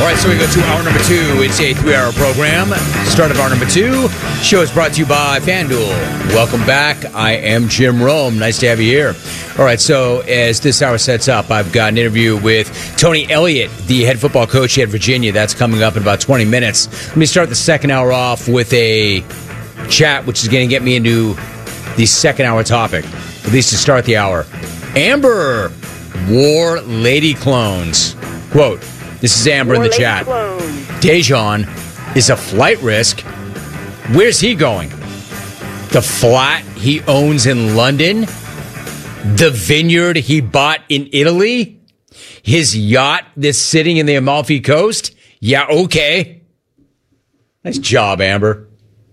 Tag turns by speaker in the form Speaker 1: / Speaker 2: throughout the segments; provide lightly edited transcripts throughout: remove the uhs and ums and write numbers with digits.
Speaker 1: right, so we go to hour number 2. It's a 3-hour program. Start of hour number 2. Show is brought to you by FanDuel. Welcome back. I am Jim Rome. Nice to have you here. All right, so as this hour sets up, I've got an interview with Tony Elliott, the head football coach at Virginia. That's coming up in about 20 minutes. Let me start the second hour off with a chat, which is going to get me into the second hour topic, at least to start the hour. Amber wore lady clones. Quote, this is Amber in the chat. Dejan is a flight risk. Where's he going? The flat he owns in London? The vineyard he bought in Italy? His yacht that's sitting in the Amalfi Coast? Yeah, okay. Nice job, Amber.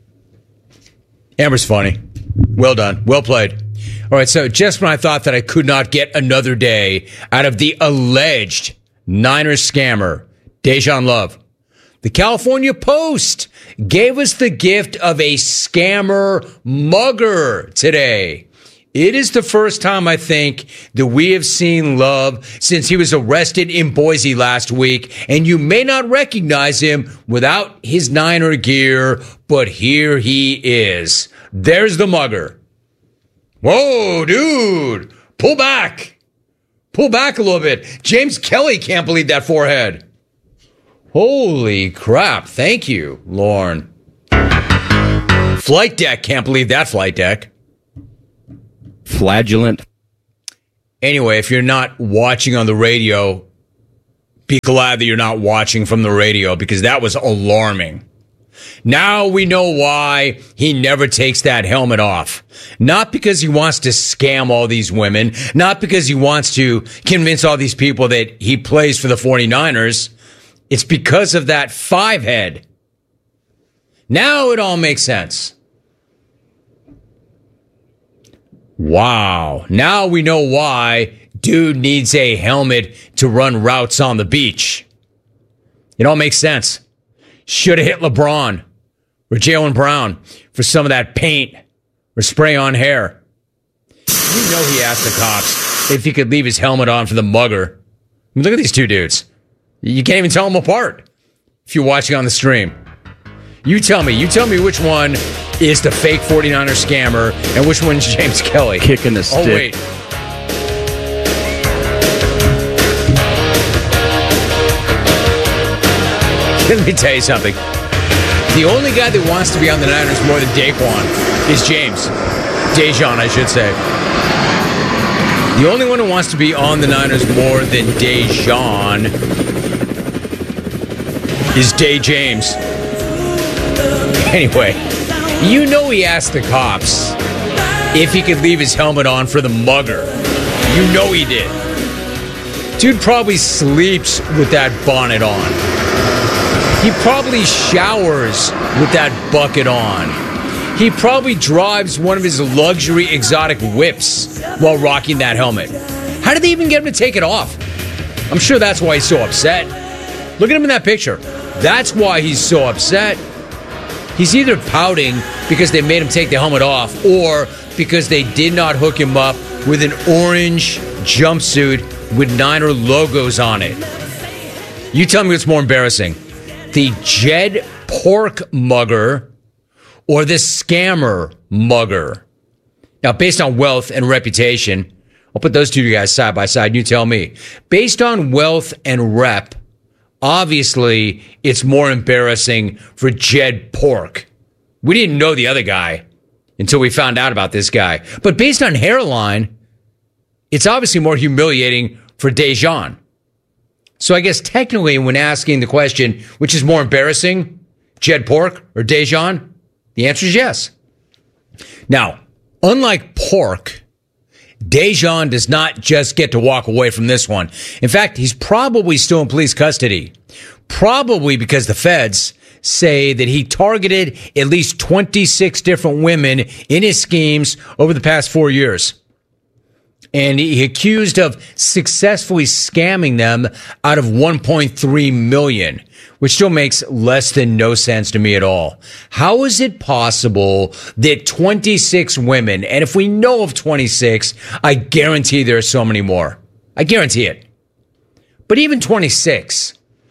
Speaker 1: Amber's funny. Well done. Well played. All right, so just when I thought that I could not get another day out of the alleged Niners scammer, Dejan Love, the California Post gave us the gift of a scammer mugger today. It is the first time, I think, that we have seen Love since he was arrested in Boise last week, and you may not recognize him without his Niner gear, but here he is. There's the mugger. Whoa, dude, pull back. Pull back a little bit. James Kelly can't believe that forehead. Holy crap. Thank you, Lauren. Flight deck can't believe that flight deck.
Speaker 2: Flagellant.
Speaker 1: Anyway, if you're not watching on the radio, be glad that you're not watching from the radio because that was alarming. Now we know why he never takes that helmet off. Not because he wants to scam all these women, not because he wants to convince all these people that he plays for the 49ers. It's because of that 5 head. Now it all makes sense. Wow. Now we know why dude needs a helmet to run routes on the beach. It all makes sense. Should have hit LeBron or Jaylen Brown for some of that paint or spray on hair. You know he asked the cops if he could leave his helmet on for the mugger. I mean, look at these two dudes. You can't even tell them apart if you're watching on the stream. You tell me which one is the fake 49er scammer and which one's James Kelly.
Speaker 2: Kicking the stick.
Speaker 1: Oh, wait. Let me tell you something. The only guy that wants to be on the Niners more than Daquan is James. Dejan, I should say. The only one who wants to be on the Niners more than Dejan is Day James. Anyway, you know he asked the cops if he could leave his helmet on for the mugger. You know he did. Dude probably sleeps with that bonnet on. He probably showers with that bucket on. He probably drives one of his luxury exotic whips while rocking that helmet. How did they even get him to take it off? I'm sure that's why he's so upset. Look at him in that picture. That's why he's so upset. He's either pouting because they made him take the helmet off or because they did not hook him up with an orange jumpsuit with Niner logos on it. You tell me what's more embarrassing. The Jed Pork mugger or the scammer mugger? Now, based on wealth and reputation, I'll put those two guys side by side. You tell me. Based on wealth and rep, obviously, it's more embarrassing for Jed Pork. We didn't know the other guy until we found out about this guy. But based on hairline, it's obviously more humiliating for Dejan. So I guess technically when asking the question, which is more embarrassing, Jed Pork or Dejan, the answer is yes. Now, unlike Pork, Dejan does not just get to walk away from this one. In fact, he's probably still in police custody. Probably because the feds say that he targeted at least 26 different women in his schemes over the past 4 years. And he accused of successfully scamming them out of $1.3 million, which still makes less than no sense to me at all. How is it possible that 26 women, and if we know of 26, I guarantee there are so many more. I guarantee it. But even 26,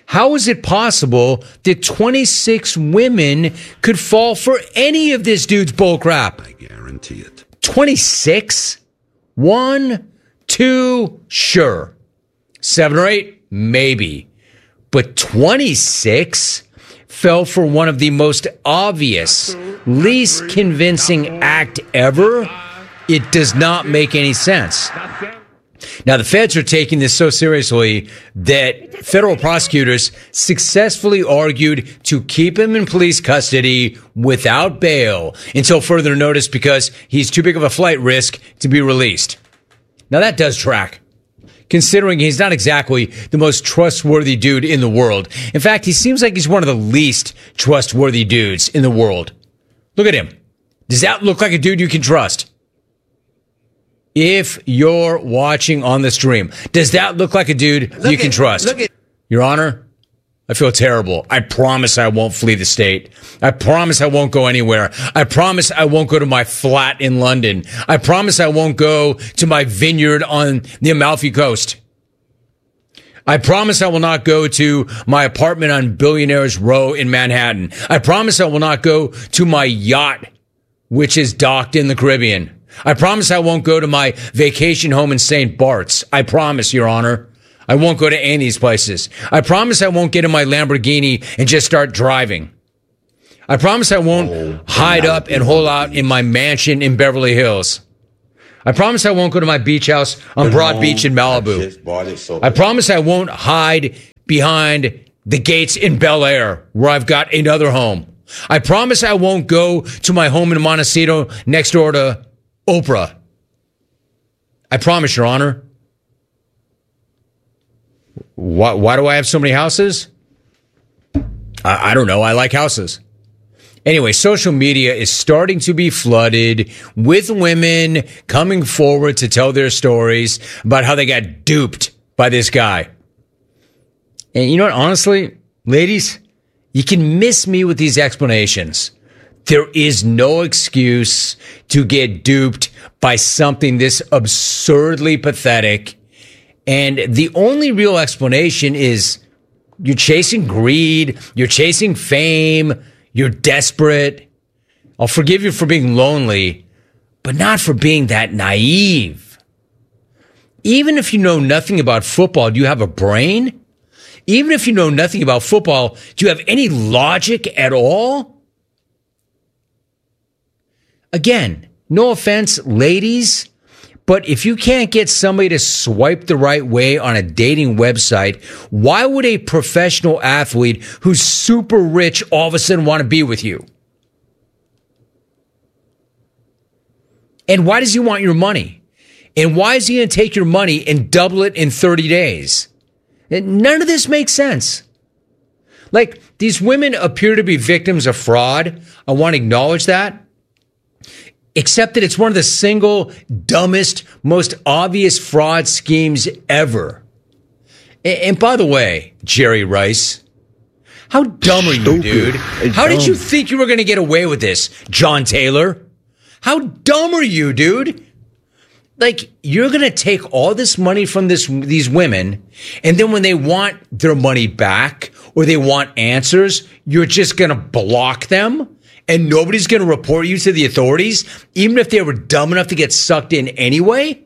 Speaker 1: How is it possible that 26 women could fall for any of this dude's bullcrap?
Speaker 2: I guarantee it.
Speaker 1: 26? 1, 2, sure. 7 or 8, maybe. But 26 fell for one of the most obvious, least convincing act ever. It does not make any sense. Now, the feds are taking this so seriously that federal prosecutors successfully argued to keep him in police custody without bail until further notice because he's too big of a flight risk to be released. Now, that does track, considering he's not exactly the most trustworthy dude in the world. In fact, he seems like he's one of the least trustworthy dudes in the world. Look at him. Does that look like a dude you can trust? If you're watching on the stream, does that look like a dude you can trust? Your Honor, I feel terrible. I promise I won't flee the state. I promise I won't go anywhere. I promise I won't go to my flat in London. I promise I won't go to my vineyard on the Amalfi Coast. I promise I will not go to my apartment on Billionaires Row in Manhattan. I promise I will not go to my yacht, which is docked in the Caribbean. I promise I won't go to my vacation home in St. Bart's. I promise, Your Honor. I won't go to any of these places. I promise I won't get in my Lamborghini and just start driving. I promise I won't hide up and hole out in my mansion in Beverly Hills. I promise I won't go to my beach house on Broad Beach in Malibu. I promise I won't hide behind the gates in Bel Air where I've got another home. I promise I won't go to my home in Montecito next door to Oprah. I promise, Your Honor. Why do I have so many houses? I don't know. I like houses. Anyway, social media is starting to be flooded with women coming forward to tell their stories about how they got duped by this guy. And you know what? Honestly, ladies, you can miss me with these explanations. There is no excuse to get duped by something this absurdly pathetic. And the only real explanation is you're chasing greed, you're chasing fame, you're desperate. I'll forgive you for being lonely, but not for being that naive. Even if you know nothing about football, do you have a brain? Even if you know nothing about football, do you have any logic at all? Again, no offense, ladies, but if you can't get somebody to swipe the right way on a dating website, why would a professional athlete who's super rich all of a sudden want to be with you? And why does he want your money? And why is he going to take your money and double it in 30 days? And none of this makes sense. Like, these women appear to be victims of fraud. I want to acknowledge that. Except that it's one of the single dumbest, most obvious fraud schemes ever. And by the way, Jerry Rice, how dumb are you, dude? How did you think you were going to get away with this, John Taylor? How dumb are you, dude? Like, you're going to take all this money from these women, and then when they want their money back or they want answers, you're just going to block them? And nobody's going to report you to the authorities, even if they were dumb enough to get sucked in anyway?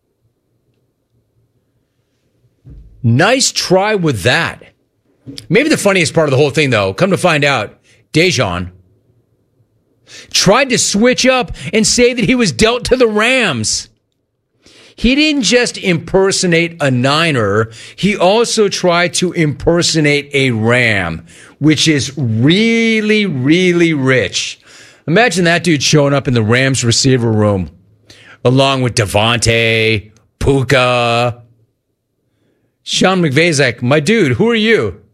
Speaker 1: Nice try with that. Maybe the funniest part of the whole thing, though, come to find out, Dejan tried to switch up and say that he was dealt to the Rams. He didn't just impersonate a Niner. He also tried to impersonate a Ram, which is really, really rich. Imagine that dude showing up in the Rams receiver room along with Devontae, Puka. Sean McVay's like, my dude, who are you?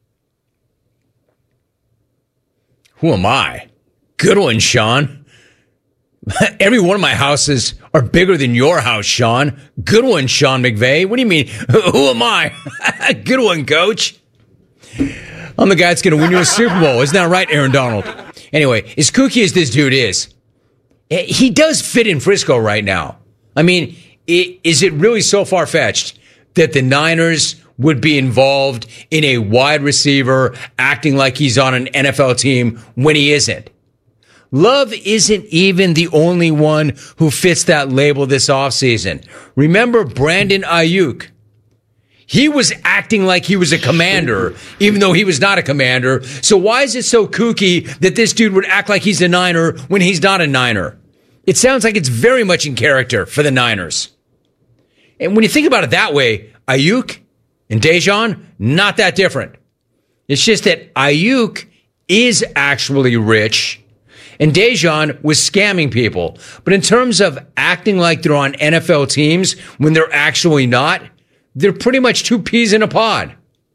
Speaker 1: Who am I? Good one, Sean. Every one of my houses are bigger than your house, Sean. Good one, Sean McVay. What do you mean? Who am I? Good one, coach. I'm the guy that's going to win you a Super Bowl. Isn't that right, Aaron Donald? Anyway, as kooky as this dude is, he does fit in Frisco right now. I mean, is it really so far-fetched that the Niners would be involved in a wide receiver acting like he's on an NFL team when he isn't. Love isn't even the only one who fits that label this offseason. Remember Brandon Ayuk. He was acting like he was a commander, even though he was not a commander. So why is it so kooky that this dude would act like he's a Niner when he's not a Niner? It sounds like it's very much in character for the Niners. And when you think about it that way, Ayuk and Dejon, not that different. It's just that Ayuk is actually rich and Dejon was scamming people. But in terms of acting like they're on NFL teams when they're actually not, they're pretty much two peas in a pod.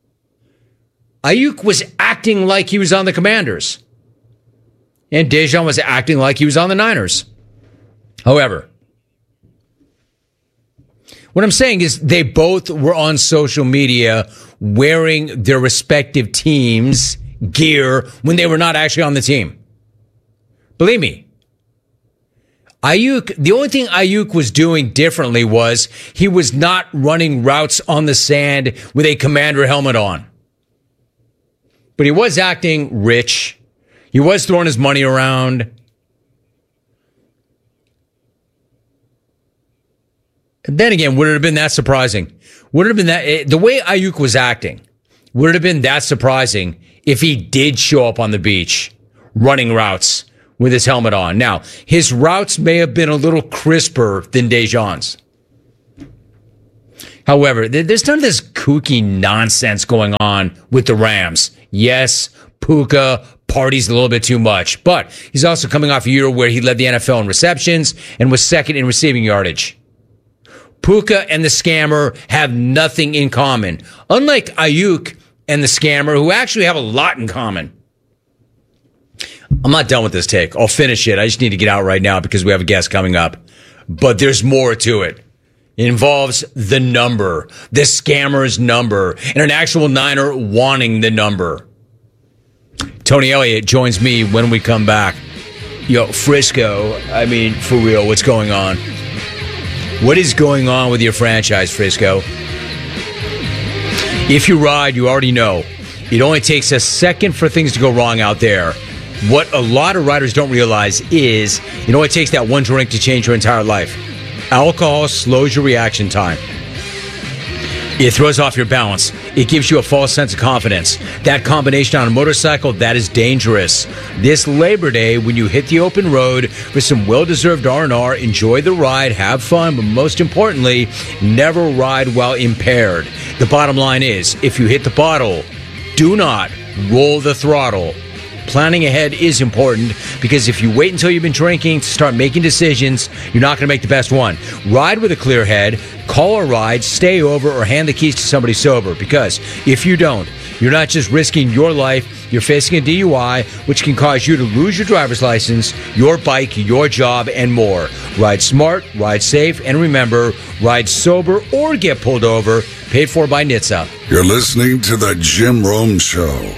Speaker 1: Ayuk was acting like he was on the Commanders. And Dejon was acting like he was on the Niners. However, what I'm saying is they both were on social media wearing their respective teams' gear when they were not actually on the team. Believe me. Ayuk, the only thing Ayuk was doing differently was he was not running routes on the sand with a commander helmet on. But he was acting rich. He was throwing his money around. And then again, would it have been that surprising? Would it have been that, the way Ayuk was acting, would it have been that surprising if he did show up on the beach running routes with his helmet on? Now, his routes may have been a little crisper than Dejon's. However, there's none of this kooky nonsense going on with the Rams. Yes, Puka parties a little bit too much, but he's also coming off a year where he led the NFL in receptions and was second in receiving yardage. Puka and the scammer have nothing in common. Unlike Ayuk and the scammer, who actually have a lot in common. I'm not done with this take. I'll finish it. I just need to get out right now because we have a guest coming up. But there's more to it. It involves the number, the scammer's number, and an actual Niner wanting the number. Tony Elliott joins me when we come back. Yo, Frisco, I mean, for real, what's going on? What is going on with your franchise, Frisco? If you ride, you already know. It only takes a second for things to go wrong out there. What a lot of riders don't realize is it only takes that one drink to change your entire life. Alcohol slows your reaction time. It throws off your balance. It gives you a false sense of confidence. That combination on a motorcycle, that is dangerous. This Labor Day, when you hit the open road for some well-deserved R&R, enjoy the ride, have fun, but most importantly, never ride while impaired. The bottom line is, if you hit the bottle, do not roll the throttle. Planning ahead is important because if you wait until you've been drinking to start making decisions, you're not going to make the best one. Ride with a clear head, call a ride, stay over, or hand the keys to somebody sober because if you don't, you're not just risking your life, you're facing a DUI, which can cause you to lose your driver's license, your bike, your job, and more. Ride smart, ride safe, and remember, ride sober or get pulled over. Paid for by NHTSA.
Speaker 2: You're listening to The Jim Rome Show.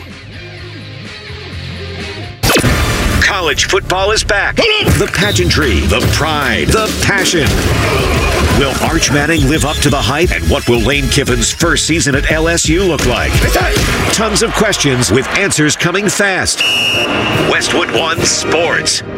Speaker 3: College football is back. The pageantry, the pride, the passion. Will Arch Manning live up to the hype? And what will Lane Kiffin's first season at LSU look like? Tons of questions with answers coming fast. Westwood One Sports.